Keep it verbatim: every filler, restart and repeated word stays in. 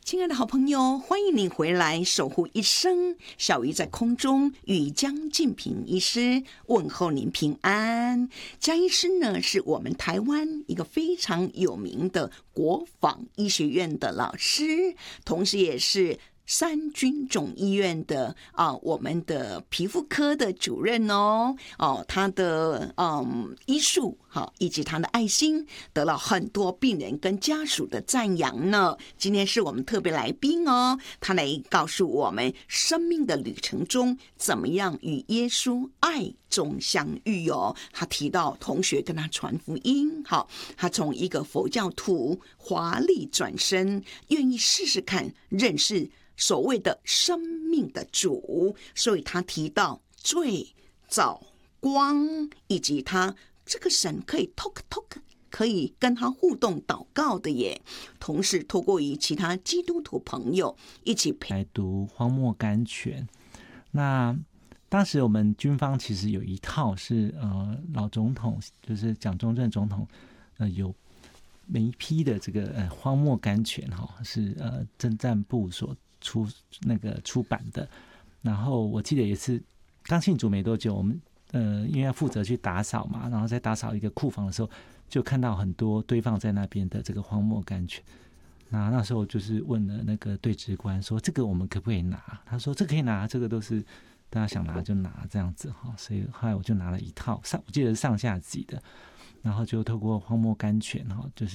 亲爱的好朋友，欢迎您回来守护一生。小鱼在空中与江静平医师问候您平安。江医师呢，是我们台湾一个非常有名的国防医学院的老师，同时也是三军总医院的啊，我们的皮肤科的主任哦，哦，他的嗯医术好，以及他的爱心，得了很多病人跟家属的赞扬呢。今天是我们特别来宾哦，他来告诉我们生命的旅程中怎么样与耶稣爱中相遇哦。他提到同学跟他传福音，好，他从一个佛教徒华丽转身，愿意试试看认识所谓的生命的主，所以他提到罪、早、光，以及他这个神可以 talk talk， 可以跟他互动祷告的耶。同时透过与其他基督徒朋友一起来读荒漠甘泉。那当时我们军方其实有一套是呃老总统，就是蒋中正总统呃有每一批的这个呃荒漠甘泉哈、哦，是呃政战部所出那个出版的。然后我记得也是刚信主没多久，我们呃因为要负责去打扫嘛，然后在打扫一个库房的时候，就看到很多堆放在那边的这个荒漠甘泉。那那时候就是问了那个对职官说，这个我们可不可以拿？他说这可以拿，这个都是大家想拿就拿这样子哈。所以后来我就拿了一套上，我记得是上下集的，然后就透过荒漠甘泉哈，就是